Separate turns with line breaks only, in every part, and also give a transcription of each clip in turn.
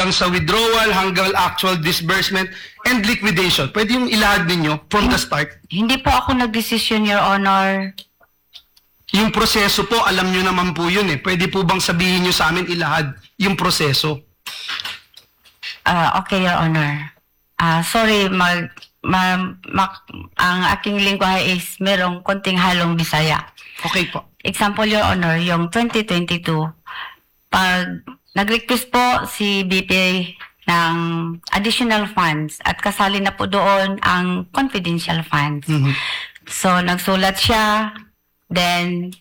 hanggang sa withdrawal, hanggang actual disbursement, and liquidation. Pwede yung ilahad ninyo from the start?
Hindi po ako nagdesisyon, Your Honor.
Yung proseso po, alam nyo naman po yun eh. Pwede po bang sabihin nyo sa amin ilahad yung proseso?
Okay, Your Honor. Sorry, ang aking lingwahe is merong konting halong Bisaya.
Okay po.
Example, Your Honor, yung 2022, pag nag-request po si BP ng additional funds at kasali na po doon ang confidential funds.
Mhm.
So, nagsulat siya, then,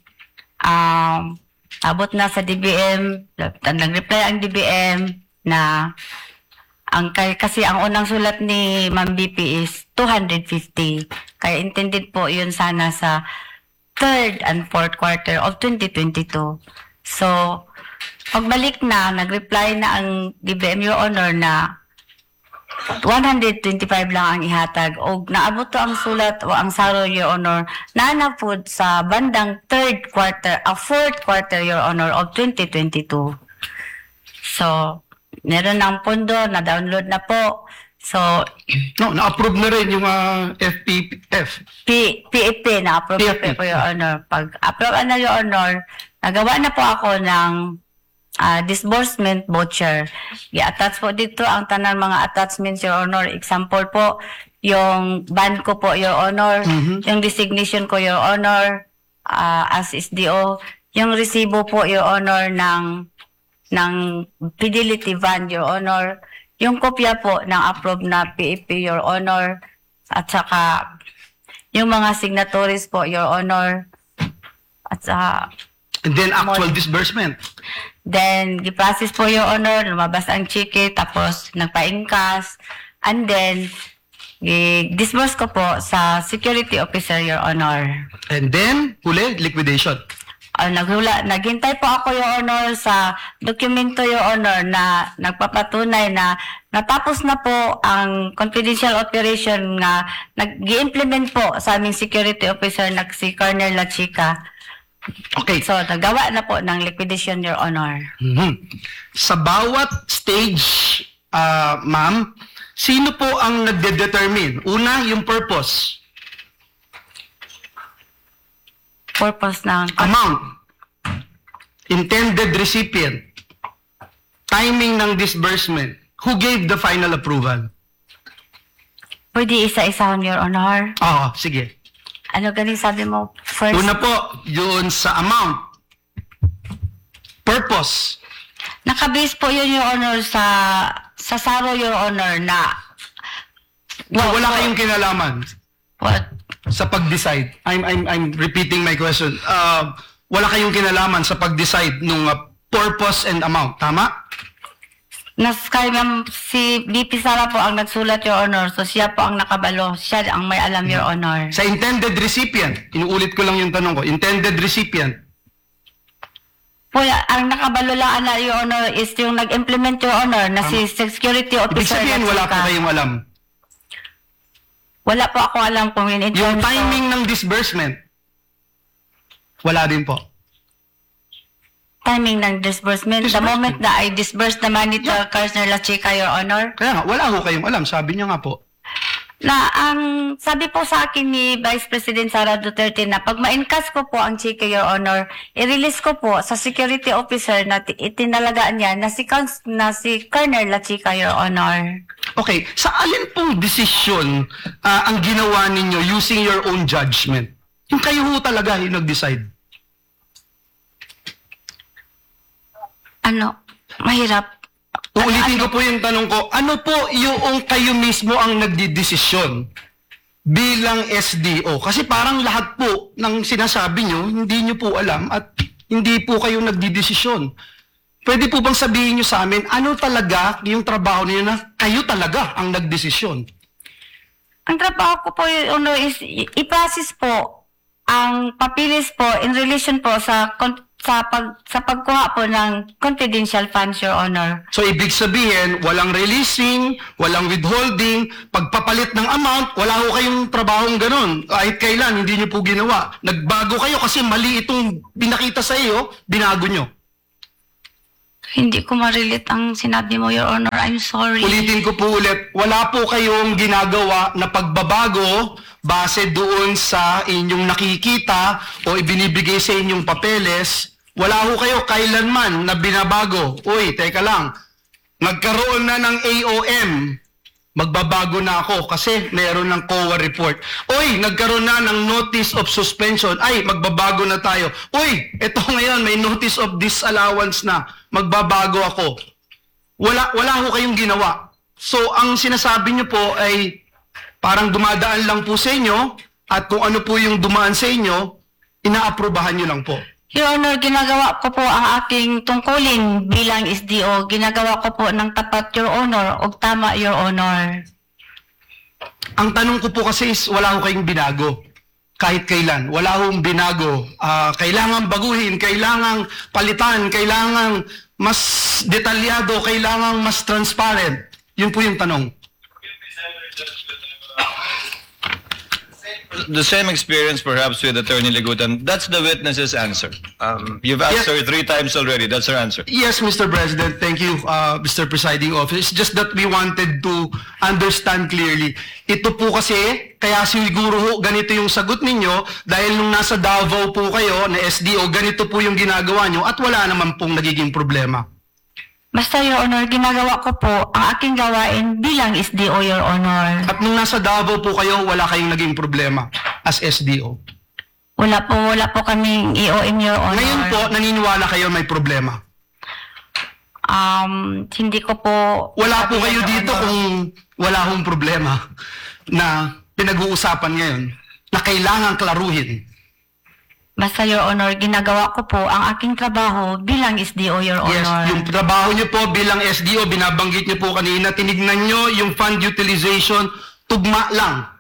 abot na sa DBM, nag-reply ang DBM na kasi ang unang sulat ni Ma'am BP is 250. Kaya intended po yun sana sa third and fourth quarter of 2022. So, pagbalik na, nag-reply na ang DBM, Your Honor, na 125 lang ang ihatag. O naabot to ang sulat o ang saro, Your Honor, na na-food sa bandang fourth quarter, Your Honor, of 2022. So, meron ng pondo, na-download na po. So,
No, na-approve na rin yung FPF.
PEP, na-approve na
PEP.
po, Your Honor. Pag-approve na, Your Honor, nagawa na po ako ng disbursement voucher. I-attach po dito ang tanan mga attachments, Your Honor. Example po, yung band ko po, Your Honor. Yung designation ko, Your Honor, as SDO. Yung resibo po, Your Honor, ng fidelity band, Your Honor. Yung kopya po ng approved na PEP, Your Honor. At saka, yung mga signatories po, Your Honor. At saka,
And then actual disbursement.
then, giprocess po, Your Honor, lumabas ang cheque, tapos nagpa-incas, and then, disburse ko po sa security officer, Your Honor.
And then, huli, liquidation.
Naghintay po ako, Your Honor, sa dokumento, Your Honor, na nagpapatunay na natapos na po ang confidential operation nga nag-i-implement po sa aming security officer na si Colonel La Chica.
Okay.
So, nagawa na po ng liquidation, Your Honor.
Mhm. Sa bawat stage, ma'am, sino po ang nagde-determine? Una, yung purpose,
Purpose ng...
amount, intended recipient, timing ng disbursement, who gave the final approval?
Pwede isa-isahon, Your Honor.
Oo, sige.
Ano galing sabi mo? First,
Una po, yun sa amount. Purpose.
nakabase po yun, Your Honor, sa SARO, Your Honor, na...
Wala kayong kinalaman
What?
sa pag-decide. I'm repeating my question. Wala kayong kinalaman sa pag-decide nung purpose and amount. Tama?
Si BP Sara po ang nagsulat, Your Honor. So, siya po ang nakabalo. Siya ang may alam, Your Honor.
Sa intended recipient, inuulit ko lang yung tanong ko, intended recipient,
Po, ang nakabalo lang, Your Honor, is yung nag-implement, Your Honor, na si security
ibig
officer.
sabihin
na
wala
chika.
po kayong alam.
Wala po ako alam kung in
Yung
terms of-
timing ng disbursement, wala din po.
timing ng disbursement. The
Disbursement.
moment na I disburse the money to Colonel La Chica, Your Honor,
Kaya nga, wala ho kayong alam. Sabi niya nga po.
na ang sabi po sa akin ni Vice President Sara Duterte na pag ma-encash ko po ang cheque, Your Honor, i-release ko po sa security officer na itinalagaan niya na si Colonel La Chica, Your Honor.
Okay, sa alin pong desisyon ang ginawa ninyo using your own judgment? Yung kayo ho talaga yung nag-decide.
Mahirap.
Uulitin ko po yung tanong ko, ano po yung kayo mismo ang nagdidesisyon bilang SDO? Kasi parang lahat po ng sinasabi nyo, hindi nyo po alam at hindi po kayo nagdidesisyon. Pwede po bang sabihin nyo sa amin, ano talaga yung trabaho niyo na kayo talaga ang nagdesisyon?
Ang trabaho ko po, Your Honor, is i-process po ang papilis po in relation po sa pagkuha po ng confidential funds, Your Honor.
So, ibig sabihin, walang releasing, walang withholding, pagpapalit ng amount, wala ho kayong trabahong ganun. Kahit kailan, hindi nyo po ginawa. Nagbago kayo kasi mali itong pinakita sa iyo, binago nyo.
Hindi ko marilit ang sinabi mo, Your Honor. I'm sorry.
Ulitin ko po ulit, wala po kayong ginagawa na pagbabago base doon sa inyong nakikita o ibinibigay sa inyong papeles. Wala ho kayo kailanman na binabago. Uy, teka lang, nagkaroon na ng AOM, magbabago na ako kasi meron ng COA report. Uy, nagkaroon na ng notice of suspension. Ay, magbabago na tayo. Uy, eto ngayon may notice of disallowance na. Magbabago ako. Wala ho kayong ginawa. So, ang sinasabi niyo po ay parang dumadaan lang po sa inyo at kung ano po yung dumaan sa inyo, inaaprubahan niyo lang po.
Your Honor, ginagawa ko po ang aking tungkulin bilang SDO. Ginagawa ko po ng tapat, Your Honor, o tama, Your Honor.
Ang tanong ko po kasi is wala ho kayong binago. Kahit kailan. Wala hong binago. Kailangan baguhin, kailangan palitan, kailangan mas detalyado, kailangan mas transparent. Yun po yung tanong.
The same experience perhaps with Attorney Legutan. That's the witness's answer. You've asked
Yes.
her 3 times already. That's her answer.
Yes, Mr. President. Thank you, Mr. Presiding Officer. It's just that we wanted to understand clearly. Ito po kasi, kaya siguro ho, ganito yung sagot ninyo dahil nung nasa Davao po kayo na SDO, ganito po yung ginagawa nyo at wala naman pong nagiging problema.
Basta, Your Honor, ginagawa ko po ang aking gawain bilang SDO, Your Honor.
At nung nasa Davao po kayo, wala kayong naging problema as SDO.
Wala po kaming EOM, Your Honor.
Ngayon po, naniniwala kayo may problema.
Hindi ko po...
Wala po kayo
Your
dito
Honor.
kung wala hong problema na pinag-uusapan ngayon na kailangan klaruhin.
Basta, Your Honor, ginagawa ko po ang aking trabaho bilang SDO, Your
Yes,
Honor.
yung trabaho nyo po bilang SDO, binabanggit nyo po kanina, tinignan nyo yung fund utilization, tugma lang.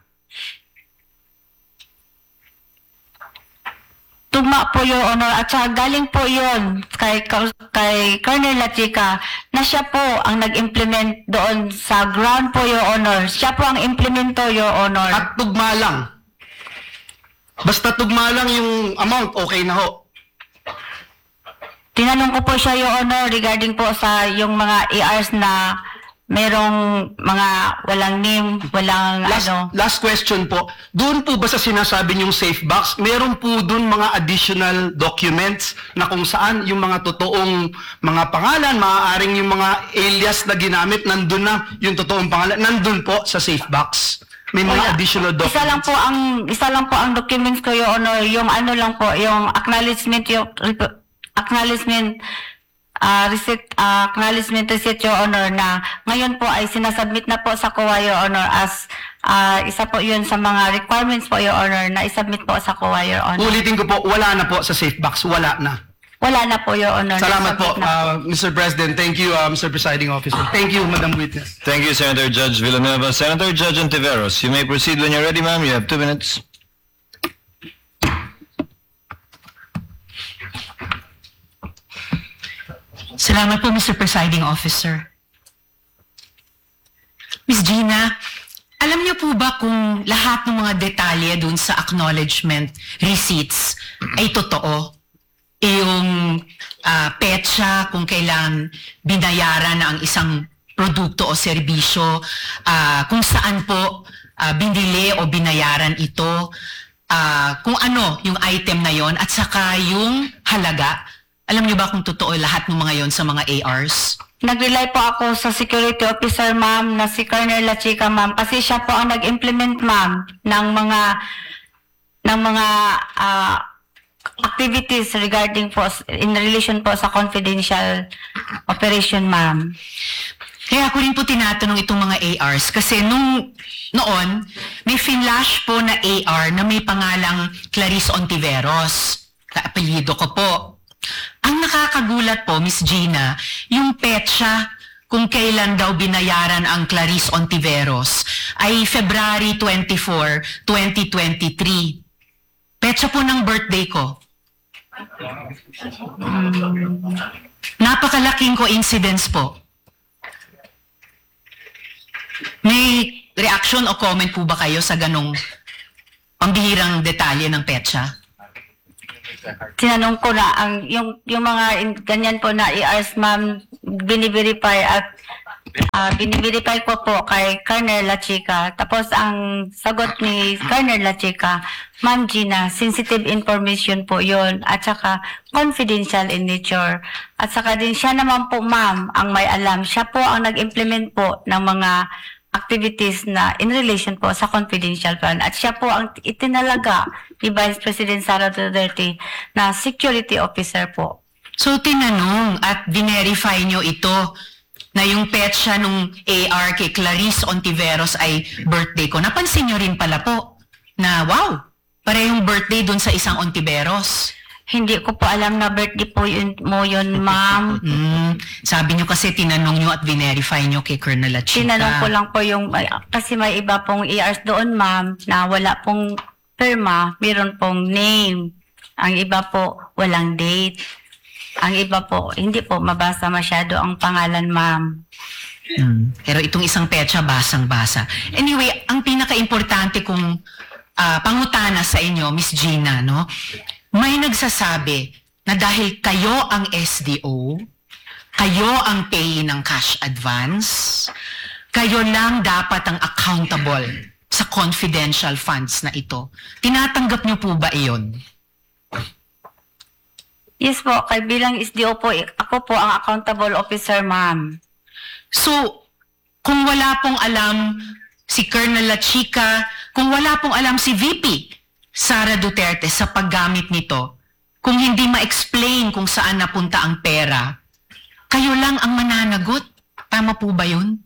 Tugma po, Your Honor, at saka galing po yun kay Colonel Lachica na siya po ang nag-implement doon sa ground po, Your Honor. Siya po ang implemento, Your Honor.
At tugma lang. Basta tugma lang yung amount, okay na ho.
Tinanong ko po siya, Your Honor, regarding po sa yung mga ARs na merong mga walang name, walang
Last question po. Doon po ba sa sinasabi niyong safe box, meron po doon mga additional documents na kung saan yung mga totoong mga pangalan, maaaring yung mga alias na ginamit, nandun na yung totoong pangalan, nandun po sa safe box. May mga
Wala.
additional documents.
Isa lang po ang documents ko, Your Honor, yung ano lang po, yung acknowledgement receipt, Your Honor, na ngayon po ay sinasubmit na po sa COA, Your Honor, as isa po yun sa mga requirements po, Your Honor, na isubmit po sa COA, Your Honor.
Ulitin ko po, wala na po sa safe box. Wala na.
Wala na po, Your Honor.
Salamat po,
Nasubmit na
Mr. President. Thank you, Mr. Presiding Officer. Thank you, Madam Witness.
Thank you, Senator Judge Villanueva. Senator Judge Ontiveros, you may proceed when you're ready, ma'am. You have 2 minutes.
Salamat po, Mr. Presiding Officer. Ms. Gina, alam niyo po ba kung lahat ng mga detalye dun sa acknowledgement receipts ay totoo? Yung petsa, kung kailan binayaran na ang isang produkto o serbisyo, kung saan po binili o binayaran ito, kung ano yung item na yon at saka yung halaga. Alam niyo ba kung totoo lahat ng mga yon sa mga ARs?
Nag-rely po ako sa security officer, ma'am, na si Colonel Lachica, ma'am, kasi siya po ang nag-implement, ma'am, ng mga activities regarding po in relation po sa confidential operation, ma'am.
Kaya ako rin po tinatanong itong mga ARs kasi noon, may finlash po na AR na may pangalang Clarice Ontiveros. Kaapelyido ko po. Ang nakakagulat po, Miss Gina, yung petsa kung kailan daw binayaran ang Clarice Ontiveros ay February 24, 2023. Petsa po ng birthday ko. Napakalaking coincidence po. May reaction o comment po ba kayo sa ganong pambihirang detalye ng petsa?
tinanong ko na yung mga ganyan po na ERs, ma'am, biniverify at biniverify ko po kay Colonel La Chica. Tapos ang sagot ni Colonel La Chica, Ma'am Gina, sensitive information po yon at saka confidential in nature. At saka din siya naman po, ma'am, ang may alam. Siya po ang nag-implement po ng mga activities na in relation po sa confidential fund. At siya po ang itinalaga ni Vice President Sara Duterte na security officer po.
So tinanong at verify nyo ito na yung petsa nung AR kay Clarice Ontiveros ay birthday ko. Napansin nyo rin pala po na wow, parehong birthday dun sa isang Ontiveros.
Hindi ko po alam na birthday po yun, ma'am.
Sabi nyo kasi tinanong nyo at verify nyo kay Colonel La Chica.
Tinanong ko lang po yung, kasi may iba pong ERs doon, ma'am, na wala pong firma, meron pong name. Ang iba po, walang date. Ang iba po, hindi po mabasa masyado ang pangalan, ma'am.
Pero itong isang petsa, basang-basa. Anyway, ang pinaka-importante kong pangutana sa inyo, Miss Gina, no? May nagsasabi na dahil kayo ang SDO, kayo ang payee ng cash advance, kayo lang dapat ang accountable sa confidential funds na ito. Tinatanggap niyo po ba iyon?
Yes po, kay bilang SDO po, ako po ang accountable officer, ma'am.
So, kung wala pong alam si Colonel La Chica, kung wala pong alam si VP Sara Duterte sa paggamit nito, kung hindi ma-explain kung saan napunta ang pera, kayo lang ang mananagot. Tama po ba yun?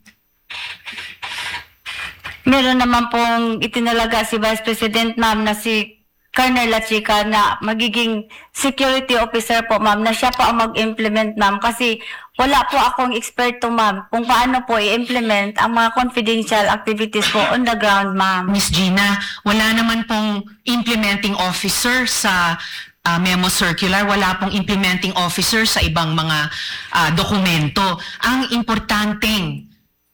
Meron naman pong itinalaga si Vice President, ma'am, na si Colonel La Chica na magiging security officer po, ma'am, na siya po ang mag-implement, ma'am, kasi wala po akong eksperto, ma'am, kung paano po i-implement ang mga confidential activities po on the ground, ma'am.
Miss Gina, wala naman pong implementing officer sa memo circular, wala pong implementing officer sa ibang mga dokumento. Ang importanteng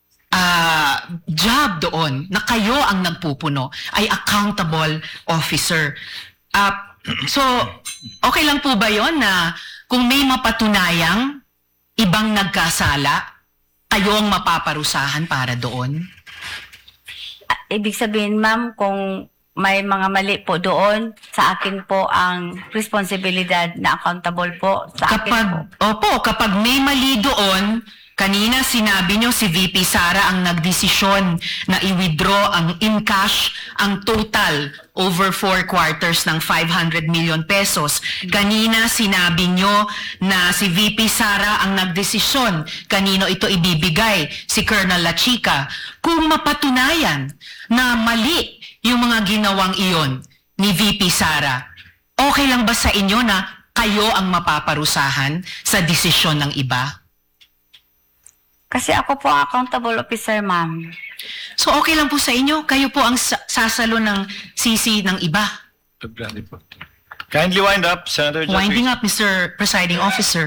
job doon na kayo ang nagpupuno ay accountable officer. So, okay lang po ba yon na kung may mapatunayang ibang nagkasala, kayo ang mapaparusahan para doon?
Ibig sabihin, ma'am, kung may mga mali po doon, sa akin po ang responsibilidad na accountable po sa akin po.
Kapag may mali doon, kanina sinabi nyo si VP Sara ang nagdesisyon na i-withdraw ang in cash ang total over 4 quarters ng 500 million pesos. Kanina sinabi nyo na si VP Sara ang nagdesisyon kanino ito ibibigay, si Colonel La Chica. Kung mapatunayan na mali yung mga ginawang iyon ni VP Sara, okay lang ba sa inyo na kayo ang mapaparusahan sa desisyon ng iba?
Kasi ako po ang accountable officer, ma'am.
So okay lang po sa inyo, kayo po ang sasalo ng sisi ng iba.
Kindly wind up, Senator Judge.
Winding up, Mr. Presiding Officer.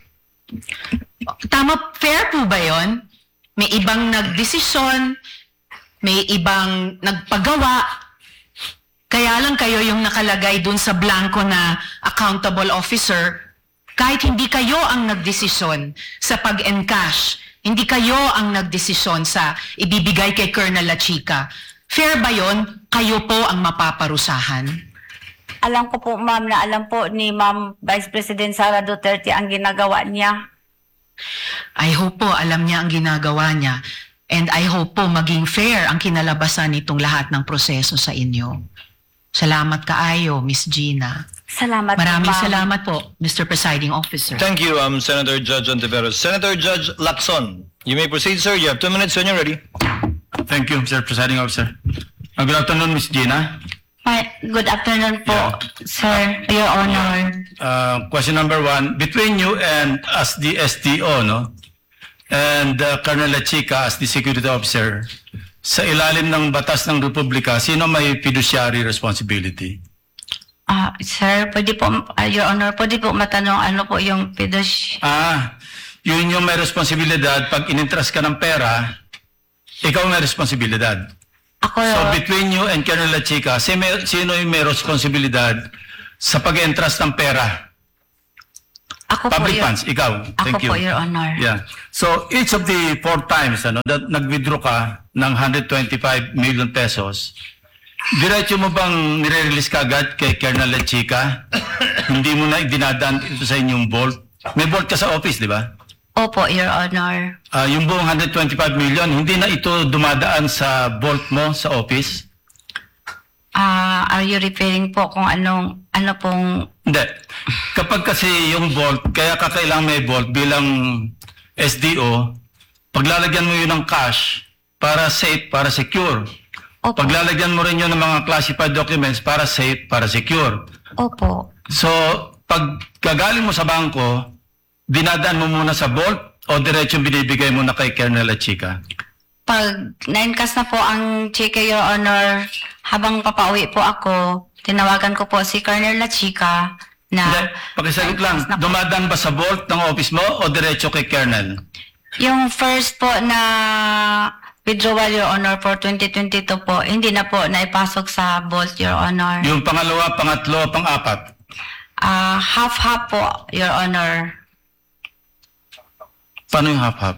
Tama, fair po ba yon? May ibang nagdesisyon, may ibang nagpagawa, kaya lang kayo yung nakalagay dun sa blanco na accountable officer, kahit hindi kayo ang nagdesisyon sa pag-encash, hindi kayo ang nagdesisyon sa ibibigay kay Colonel La Chica. Fair ba yon? Kayo po ang mapaparusahan?
Alam ko po, ma'am, na alam po ni Ma'am Vice President Sara Duterte ang ginagawa niya.
I hope po alam niya ang ginagawa niya. And I hope po maging fair ang kinalabasan nitong lahat ng proseso sa inyo. Salamat kaayo, Miss Gina.
Salamat,
Maraming
ma'am.
salamat po, Mr. Presiding Officer.
Thank you, Senator Judge Ontiveros. Senator Judge Lacson, you may proceed, sir. You have 2 minutes when you're ready.
Thank you, Mr. Presiding Officer. Good afternoon, Ms. Gina.
Good afternoon po, sir, Your Honor.
Question number 1, between you and as the STO, no? And Colonel La Chica as the Security Officer, sa ilalim ng batas ng Republika, sino may fiduciary responsibility?
Sir, pwede po, Your Honor, pwede po matanong ano po yung
Yun yung may responsibilidad pag in-entrust ka ng pera, ikaw may responsibilidad.
ako,
So between you and Colonel La Chica, sino yung may responsibilidad sa pag-entrust ng pera?
Ako po,
Public funds, ikaw.
Ako
Thank you.
po, Your Honor.
Yeah. So each of the 4 times that nag-withdraw ka ng 125 million pesos, diretso mo bang nire-release ka agad kay Colonel Lechica? Hindi mo na dinadaan ito sa inyong vault? May vault ka sa office, di ba?
Opo, Your Honor.
Yung buong 125 million, hindi na ito dumadaan sa vault mo sa office?
Are you referring po kung ano pong...
Hindi. Kapag kasi yung vault, kaya kakailangan may vault bilang SDO, paglalagyan mo yun ng cash para safe, para secure.
Opo.
Paglalagyan mo rin yun ng mga classified documents para safe, para secure.
Opo.
So, pag gagaling mo sa bangko, dinadaan mo muna sa vault o diretso binibigay mo na kay Colonel Lechica?
Pag na-encash na po ang cheque, Your Honor, habang papauwi po ako, tinawagan ko po si Colonel Lechica
Hindi.
na...
Pakisagot lang,
na po.
dumadaan ba sa vault ng office mo o diretso kay Colonel?
Yung first po na withdrawal, Your Honor, for 2022 po, hindi na po naipasok sa vault, Your Honor.
Yung pangalawa, pangatlo, pang-apat?
Half-half po, Your Honor.
Paano yung half-half?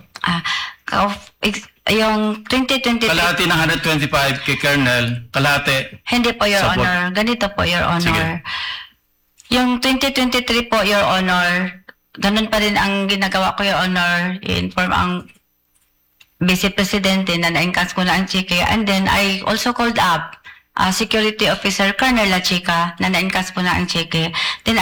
Yung 2023...
Kalahati ng 125 kay Colonel, kalahati.
Hindi po, Your
Sa vault.
Honor. Ganito po, Your Honor.
Sige.
Yung 2023 po, Your Honor, ganun pa rin ang ginagawa ko, Your Honor. I-inform ang Vice Presidente na na-encash ko na ang cheque. And then, I also called up Security Officer Colonel Lechica na na-encash po na ang cheque. Then,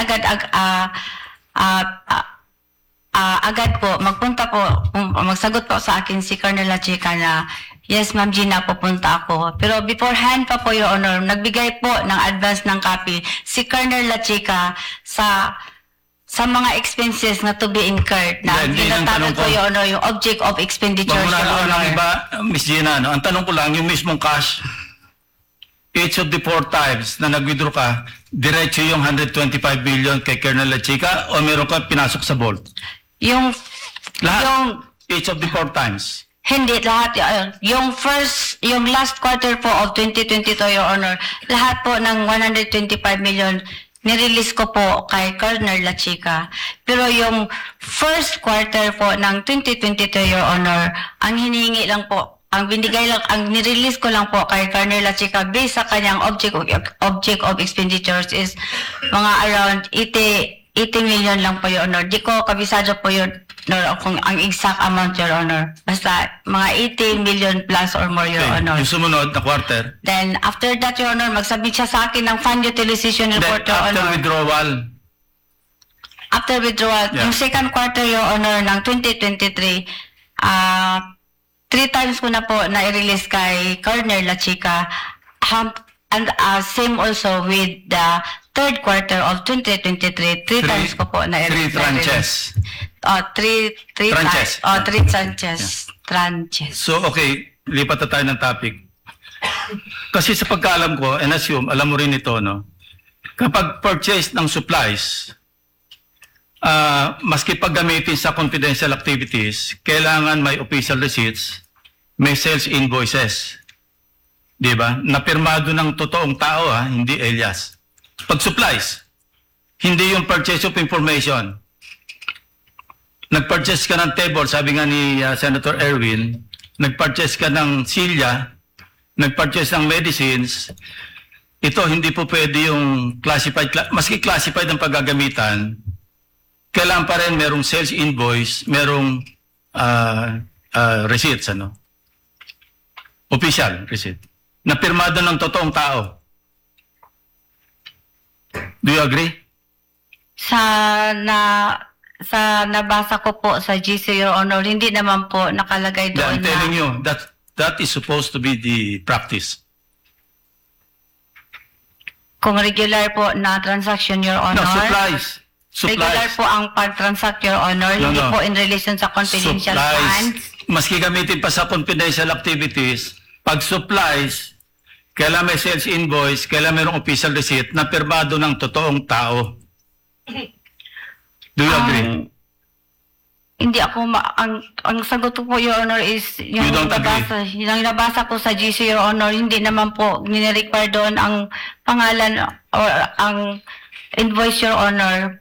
agad po, magpunta po, magsagot po sa akin si Colonel Lechica na, yes, Ma'am Gina, pupunta ako. Pero beforehand pa po, Your Honor, nagbigay po ng advance ng copy si Colonel Lechica sa mga expenses na to be incurred na
Hindi, yun ang tanong
tinatawag po,
ko.
Your Honor, yung object of expenditure,
Wag mo na
Your
lang
Honor.
iba, Miss Gina, no? Ang tanong ko lang, yung mismong cash, each of the 4 times na nag-withdraw ka, diretso yung 125 billion kay Colonel Lechica o meron ka pinasok sa vault?
Yung
Lahat? Each of the 4 times?
Hindi, lahat. Yung last quarter po of 2022, Your Honor, lahat po ng 125 million, nirelease ko po kay Colonel Lechica. Pero yung first quarter po ng 2022, Your Honor, ang hinihingi lang po, ang binigay lang, ang nirelease ko lang po kay Colonel Lechica based sa kanyang object of expenditures is mga around 80 million lang po, Your Honor. Di ko kabisado po, Your Honor, kung ang exact amount, Your Honor. Basta mga 80 million plus or more, Your Honor.
Yung sumunod na quarter?
Then, after that, Your Honor, magsubmit siya sa akin ng fund utilization
Then,
report, Your
after
Honor.
withdrawal,
After withdrawal,
Yeah.
yung second quarter, Your Honor, ng 2023, 3 times ko na po na-release kay Colonel Lechica. And same also with the third quarter of 2023, 3 times ko po
three
na-release.
tranches.
Three
Tranches.
times. 3 tranches. Tranches.
So, okay, lipat na tayo ng topic. Kasi sa pagkaalam ko, and assume, alam mo rin ito, no? Kapag purchase ng supplies, maski pag gamitin sa confidential activities, kailangan may official receipts, may sales invoices. Di ba? Napirmado ng totoong tao, hindi alias. Pag supplies, hindi yung purchase of information. Nag-purchase ka ng table, sabi nga ni Senator Erwin, nag-purchase ka ng silya, nag-purchase ng medicines, ito hindi po pwede yung classified, maski classified ang paggagamitan, kailangan pa rin merong sales invoice, merong receipts, official receipt, na pirmado ng totoong tao. Do you agree?
Sa nabasa ko po sa GC, Your Honor, hindi naman po nakalagay doon
I'm telling you, that is supposed to be the practice.
kung regular po na transaction, Your Honor.
No, supplies.
Regular po ang pag-transact, Your Honor,
No,
hindi
no.
po in relation sa confidential funds.
Maski gamitin pa sa confidential activities, pag supplies, kailangan may sales invoice, kailangan mayroong official receipt na pirmado ng totoong tao. Do you agree?
Hindi ako ang sagot ko po, Your Honor, is yung
You don't agree?
yung nabasa ko sa GC, Your Honor, hindi naman po nire-require doon ang pangalan or ang invoice, Your Honor.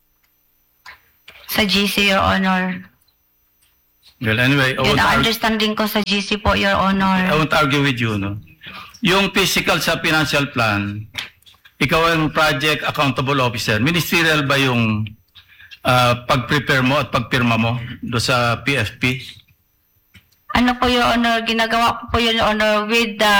Sa GC, Your Honor.
Well, anyway,
Yun ang understanding ko sa GC po, Your
I
Honor.
won't argue with you, no? Yung physical sa financial plan, ikaw ang project accountable officer. Ministerial ba yung pag-prepare mo at pagpirma mo do sa PFP?
Ano po, Your Honor, ginagawa ko po, Your Honor, with the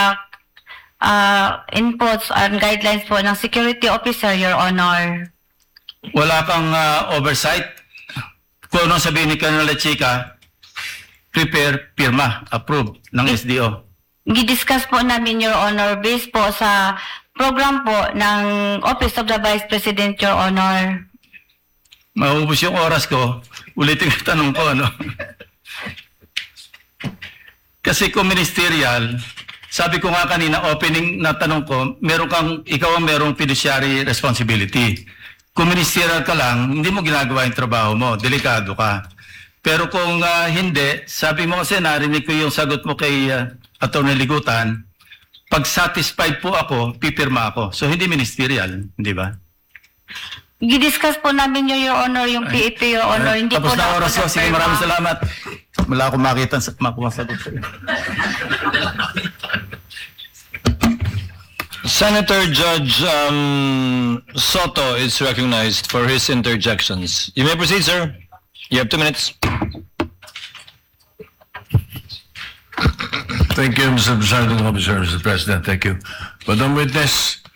inputs and guidelines po ng security officer, Your Honor.
Wala kang oversight? Kung anong sabihin ni Colonel Chica, prepare, pirma, approve ng SDO.
Gidiscuss po namin, Your Honor, based po sa program po ng Office of the Vice President, Your Honor.
Maubos yung oras ko, ulitin yung tanong ko, ano? Kasi kung ministerial, sabi ko nga kanina, opening na tanong ko, ikaw ang merong fiduciary responsibility. Kung ministerial ka lang, hindi mo ginagawa yung trabaho mo, delikado ka. Pero kung hindi, sabi mo kasi narinig ko yung sagot mo kay Atty. Ligutan, pag satisfied po ako, pipirma ako. So hindi ministerial, hindi ba?
Gidiscuss po namin yun, Your Honor, yung PEP, Your Honor. Hindi
Tapos
po
na
ako
oras ko. Sige,
nagpirma.
maraming salamat. Wala akong makita makuha sagot sa'yo.
Senator Judge Soto is recognized for his interjections. You may proceed, sir. You have 2 minutes.
Thank you, Mr. Presiding Officer, Mr. President. Thank you. Madam Witness,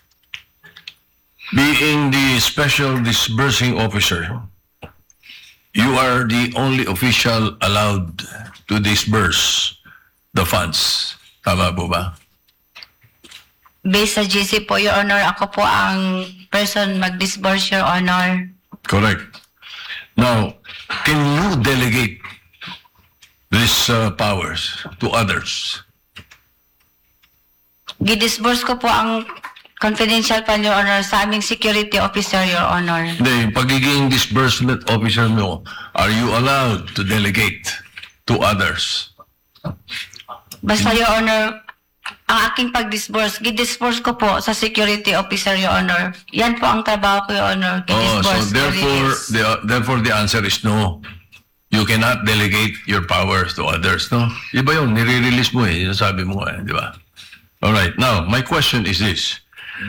being the Special Disbursing Officer, you are the only official allowed to disburse the funds. Tama po ba?
Based sa GC po, Your Honor, ako po ang person mag-disburse, Your Honor.
Correct. Now, can you delegate these powers to others?
Gidisburse ko po ang confidential fund, Your Honor, sa aming security officer, Your Honor.
The pagiging disbursement officer mo, are you allowed to delegate to others?
Basta, Your Honor, ang aking pag-disburse, gidisburse ko po sa security officer, Your Honor. Yan po ang trabaho ko, Your Honor.
Oh, so
Gidisburse,
therefore the answer is no. You cannot delegate your powers to others, no? Iba yun, nire-release mo eh, sabi mo eh, di ba? Alright, now, my question is this.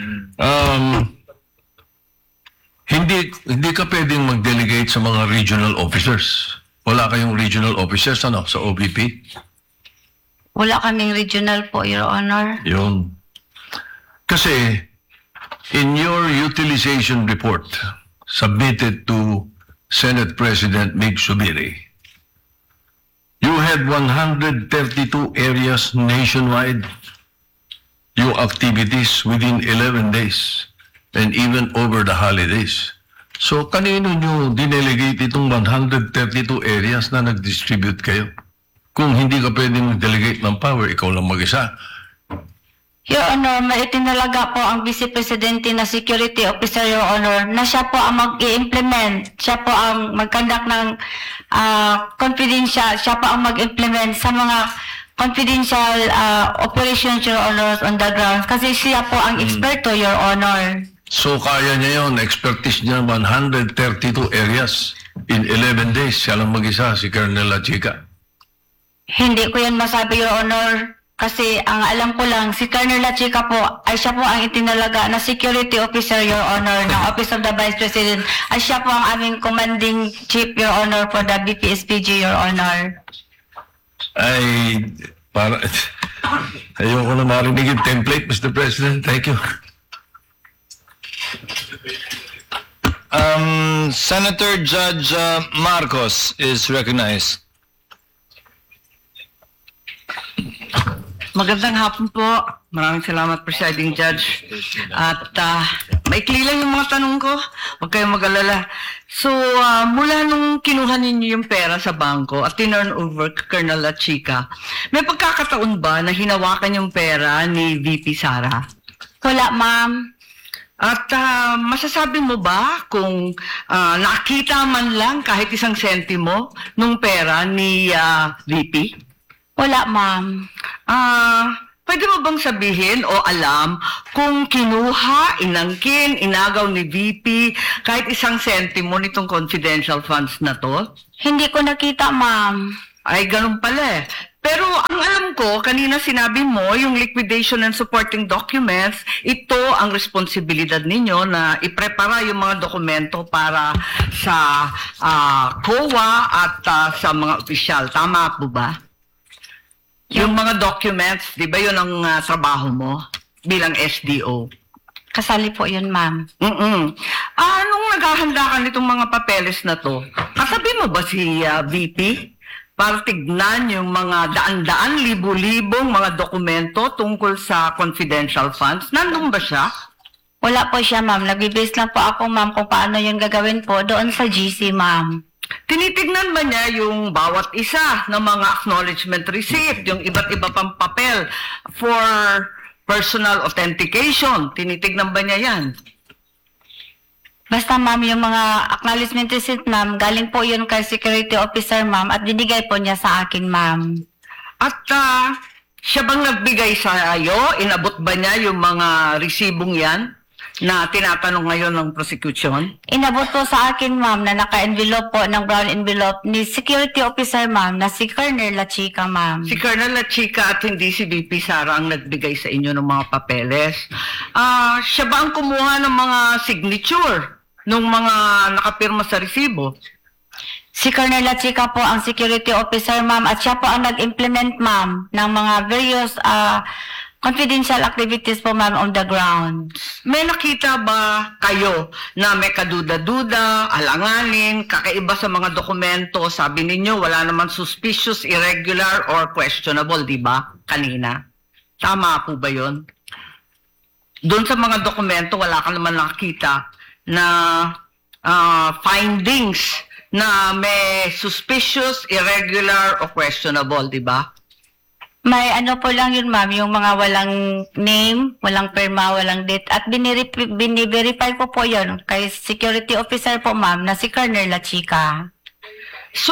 Hindi ka pwedeng mag-delegate sa mga regional officers. Wala kayong regional officers, ano, sa OBP?
Wala kaming regional po, Your Honor.
Yun. Kasi, in your utilization report submitted to Senate President Mig Subiri, you had 132 areas nationwide, your activities within 11 days, and even over the holidays. So, kanino nyo dinelegate itong 132 areas na nag-distribute kayo? Kung hindi ka pwedeng mag-delegate ng power, ikaw lang mag-isa.
Your Honor, maitinalaga po ang Vice Presidente na Security Officer, Your Honor, na siya po ang mag-i-implement, siya po ang mag-conduct ng confidential, siya po ang mag-implement sa mga confidential operations, Your Honor, on the ground. Kasi siya po ang eksperto, Your Honor.
So kaya niya yun, expertise niya 132 areas in 11 days. Siya lang mag-isa, si Colonel Chica.
Hindi ko yan masabi, Your Honor. Kasi ang alam ko lang, si Colonel Chica po ay siya po ang itinalaga na security officer, Your Honor, ng Office of the Vice President. Ay siya po ang aming commanding chief, Your Honor, for the BPSPG, Your Honor.
Ay, ayoko na marinig yung template, Mr. President. Thank you.
Senator Judge Marcos is recognized.
Magandang hapon po. Maraming salamat, Presiding Judge. At maikli lang yung mga tanong ko. Huwag kayong mag-alala. So, mula nung kinuha ninyo yung pera sa bangko at tinurn over kay Colonel Chica, may pagkakataon ba na hinawakan yung pera ni VP Sara?
Wala, ma'am.
At masasabi mo ba kung nakita man lang kahit isang sentimo nung pera ni VP?
Wala, ma'am.
pwede mo bang sabihin o alam kung kinuha, inangkin, inagaw ni VP kahit isang sentimo nitong confidential funds na to?
Hindi ko nakita, ma'am.
Ay, ganun pala eh. Pero ang alam ko, kanina sinabi mo, yung liquidation and supporting documents, ito ang responsibilidad ninyo na iprepara yung mga dokumento para sa COA at sa mga opisyal. Tama po ba? Yung mga documents, di ba yun ang trabaho mo bilang SDO?
Kasali po yun, ma'am.
Anong naghahanda ka nitong mga papeles na to? Katabi mo ba si VP? Para tignan yung mga daan-daan, libo-libong mga dokumento tungkol sa confidential funds. Nandun ba siya?
Wala po siya, ma'am. Nag-base lang po ako, ma'am, kung paano yung gagawin po doon sa GC, ma'am.
Tinitignan ba niya yung bawat isa ng mga acknowledgement receipt, yung iba't iba pang papel for personal authentication? Tinitignan ba niya yan?
Basta, ma'am, yung mga acknowledgement receipt, ma'am, galing po yun kay security officer, ma'am, at binigay po niya sa akin, ma'am.
At siya bang nagbigay sa iyo? Inabot ba niya yung mga resibong yan na tinatanong ngayon ng prosecution?
Inabot po sa akin, ma'am, na naka-envelope po ng brown envelope ni security officer, ma'am, na si Colonel La Chica, ma'am.
Si Colonel La Chica at hindi si VP Sara ang nagbigay sa inyo ng mga papeles. Siya ba ang kumuha ng mga signature ng mga nakapirma sa resibo?
Si Colonel La Chica po ang security officer, ma'am, at siya po ang nag-implement, ma'am, ng mga various confidential activities po, ma'am, on the ground.
May nakita ba kayo na may kaduda-duda, alanganin, kakaiba sa mga dokumento? Sabi ninyo, wala naman suspicious, irregular, or questionable, di ba? Kanina. Tama po ba yun? Doon sa mga dokumento, wala ka naman nakita na findings na may suspicious, irregular, o questionable, di ba?
May ano po lang yun, ma'am, yung mga walang name, walang perma, walang date, at bini-verify ko po yun kay security officer po, ma'am, na si Colonel La Chica.
So,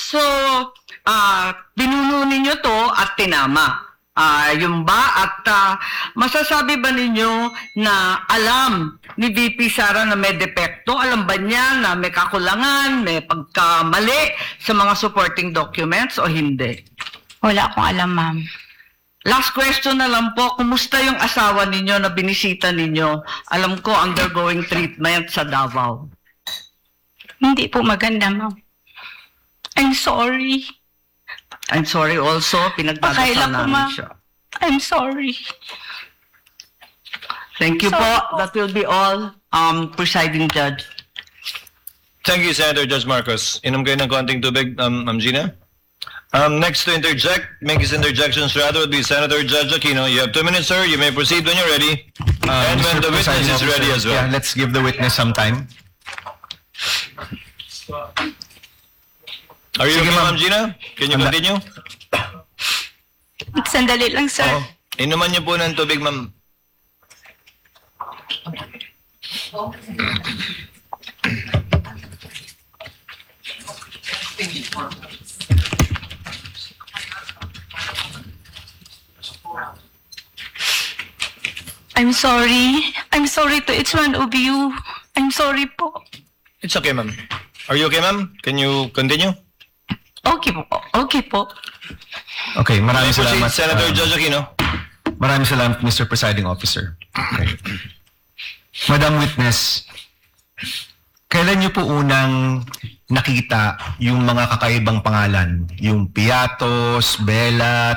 binuno ninyo to at tinama. Yung ba? At masasabi ba ninyo na alam ni VP Sara na may depekto? Alam ba niya na may kakulangan, may pagkamali sa mga supporting documents o hindi?
Wala akong alam, ma'am.
Last question na lang po, kumusta yung asawa ninyo na binisita ninyo? Alam ko, undergoing treatment sa Davao.
Hindi po maganda, ma'am. I'm sorry.
I'm sorry also, pinagdadasal
Pakaila ko,
namin
ma'am.
siya.
I'm sorry.
Thank you
Sorry
po. That will be all, presiding judge.
Thank you, Senator Judge Marcos. Inom kayo ng konting tubig, Ma'am Gina. Next to interject, make his interjections rather, would be Senator Judge Aquino. You have 2 minutes, sir. You may proceed when you're ready. And when
Mr.
the witness
Presiding
is ready
Officer,
as well.
Yeah, let's give the witness some time.
Are you
Sige,
okay,
ma'am.
Ma'am Gina? Can you continue?
Sandali lang, sir.
Oo. Inuman niyo po ng tubig, ma'am.
I'm sorry. I'm sorry to each one of you. I'm sorry po.
It's okay, ma'am. Are you okay, ma'am? Can you continue?
Okay po. Okay po.
Okay, maraming
Proceed,
salamat.
Senator Judge Aquino.
Maraming salamat, Mr. Presiding Officer. Okay. Madam Witness, kailan niyo po unang nakita yung mga kakaibang pangalan? Yung Piatos, Belat,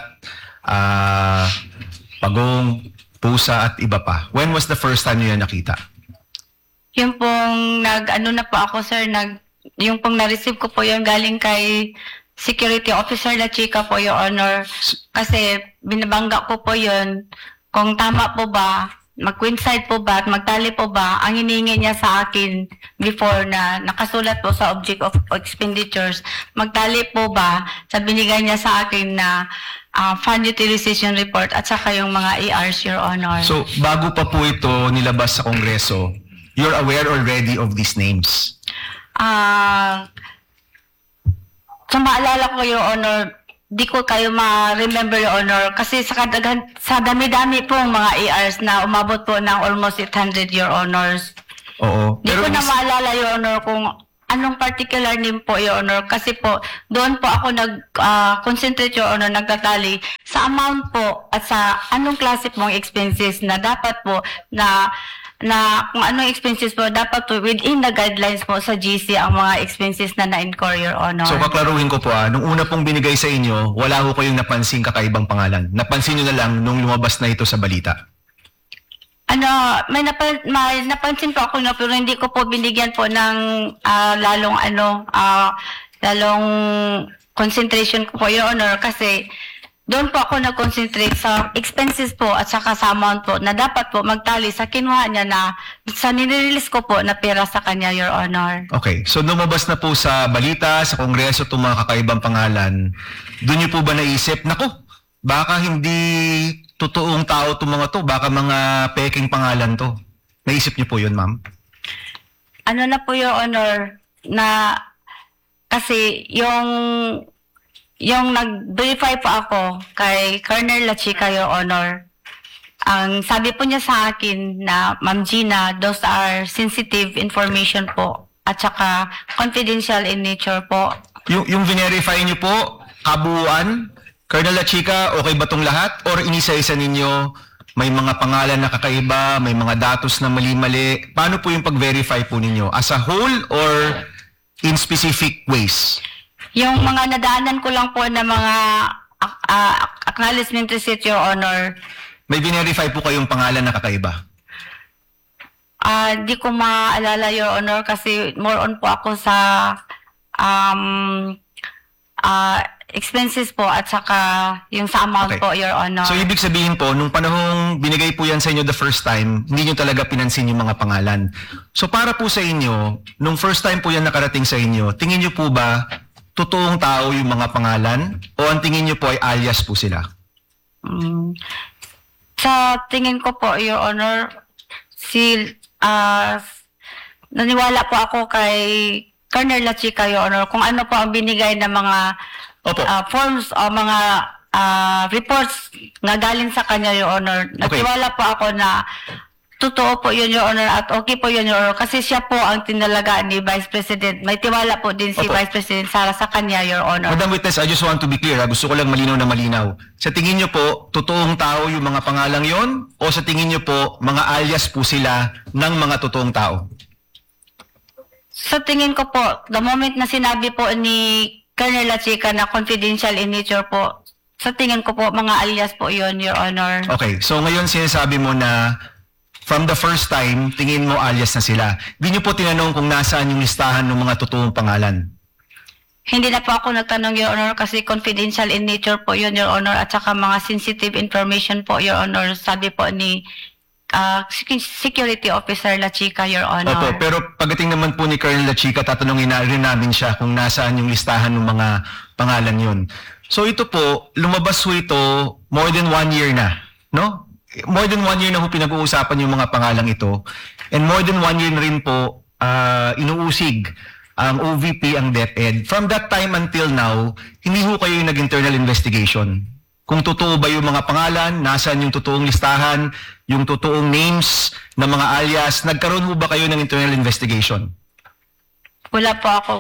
Pagong, Pusa at iba pa. When was the first time niyo yan nakita?
Yung pong ano na po ako, sir, yung pong na-receive ko po yung galing kay Security Officer La Chica po, Your Honor. Kasi binabangga ko po yun kung tama po ba, mag-coincide po ba at magtali po ba ang hiningi niya sa akin before na nakasulat po sa object of expenditures, magtali po ba sa binigay niya sa akin na fund utilization report at saka yung mga ARs, Your Honor.
So, bago pa po ito nilabas sa Kongreso, you're aware already of these names?
Sa maalala ko, Your Honor, di ko kayo ma-remember, Your Honor, kasi sa dami-dami pong mga ARs na umabot po ng almost 800, Your Honors.
Oo.
Di ko na maalala, Your Honor, kung anong particular name po, Your Honor, kasi po doon po ako concentrate, Your Honor, nagtatali sa amount po at sa anong klase pong expenses na dapat po na kung anong expenses po, dapat po within the guidelines po sa GC ang mga expenses na na-incur, Your Honor.
So kaklaruhin ko po nung una pong binigay sa inyo, wala ho kayong napansing kakaibang pangalan. Napansin nyo na lang nung lumabas na ito sa balita.
May napansin po ako na pero hindi ko po binigyan po ng lalong concentration ko po, Your Honor, kasi doon po ako nag-concentrate sa expenses po at saka sa amount po na dapat po magtali sa kinuha niya na sa nirelease ko po na pera sa kanya, Your Honor.
Okay, so lumabas na po sa balita, sa Kongreso itong mga kakaibang pangalan. Doon nyo po ba naisip, naku, baka hindi totoong tao itong mga to, baka mga peking pangalan to. Naisip nyo po yun, ma'am?
Ano na po, Your Honor, na kasi yung nag-verify po ako kay Colonel La Chica, Your Honor, ang sabi po niya sa akin na, Ma'am Gina, those are sensitive information po at saka confidential in nature po.
Yung verify nyo po, kabuuan, Colonel La Chica, okay ba itong lahat? Or inisa-isa ninyo, may mga pangalan na kakaiba, may mga datos na mali-mali? Paano po yung pag-verify po ninyo? As a whole or in specific ways?
Yung mga nadaanan ko lang po na mga acknowledgement receipt, Your Honor,
May verify po kayong pangalan na kakaiba?
di ko maalala, Your Honor, kasi more on po ako sa expenses po at saka yung sa amount
Okay.
po, Your Honor.
So ibig sabihin po, nung panahong binigay po yan sa inyo the first time, hindi nyo talaga pinansin yung mga pangalan. So para po sa inyo, nung first time po yan nakarating sa inyo, tingin nyo po ba totoong tao yung mga pangalan o ang tingin nyo po ay alias po sila?
Sa tingin ko po, Your Honor, naniwala po ako kay Colonel La Chica, Your Honor, kung ano po ang binigay na mga
Opo.
forms o mga reports na galing sa kanya, Your Honor. Natiwala po ako na totoo po yun, Your Honor, at okay po yun, Your Honor, kasi siya po ang tinalagaan ni Vice President. May tiwala po din si
Opo.
Vice President Sara sa kanya, Your Honor.
Madam Witness, I just want to be clear. Gusto ko lang malinaw na malinaw. Sa tingin nyo po, totoong tao yung mga pangalang yon o sa tingin nyo po, mga alias po sila ng mga totoong tao?
Sa tingin ko po, the moment na sinabi po ni Colonel La Chica na confidential in nature po, sa tingin ko po, mga alias po yun, Your Honor.
Okay, so ngayon sinasabi mo na from the first time, tingin mo alias na sila. Hindi nyo po tinanong kung nasaan yung listahan ng mga totoong pangalan.
Hindi na po ako nagtanong, Your Honor, kasi confidential in nature po yun, Your Honor, at saka mga sensitive information po, Your Honor, sabi po ni Security Officer La Chica, Your Honor.
Opo, pero pagdating naman po ni Colonel La Chica, tatanungin na rin namin siya kung nasaan yung listahan ng mga pangalan yun. So ito po, lumabas po ito more than 1 year na, no? More than 1 year na po pinag-uusapan yung mga pangalang ito. And more than 1 year na rin po inuusig ang OVP, ang DepEd. From that time until now, hindi ho kayo yung nag-internal investigation. Kung totoo ba yung mga pangalan, nasaan yung totoong listahan, yung totoong names ng mga alias, nagkaroon ho ba kayo ng internal investigation?
Wala